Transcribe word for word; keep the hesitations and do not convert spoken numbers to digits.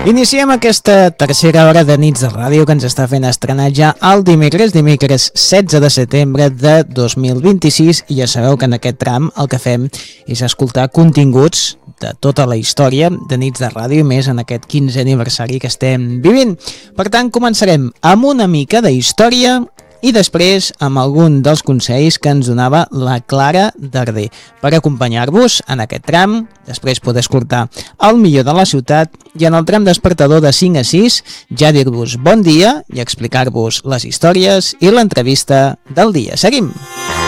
Iniciem aquesta tercera hora de Nits de Ràdio que ens està fent estrenar ja el dimecres, dimecres setze de setembre de dos mil vint-i-sis, i ja sabeu que en aquest tram el que fem és escoltar continguts de tota la història de Nits de Ràdio, més en aquest quinzè aniversari que estem vivint. Per tant, començarem amb una mica de història i després amb algun dels consells que ens donava la Clara Darder per acompanyar-vos en aquest tram, després poder escoltar el millor de la ciutat i en el tram despertador de cinc a sis ja dir-vos bon dia i explicar-vos les històries i l'entrevista del dia. Seguim!